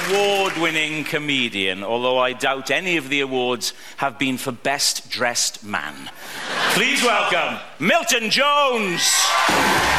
award-winning comedian, although I doubt any of the awards have been for best dressed man. Please welcome Milton Jones.